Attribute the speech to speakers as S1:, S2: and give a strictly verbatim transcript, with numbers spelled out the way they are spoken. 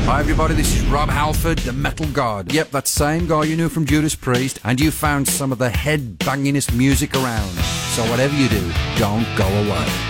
S1: Hi everybody, this is Rob Halford, the Metal God. Yep, that same guy you knew from Judas Priest, and you found some of the head-bangingest music around. So whatever you do, don't go away.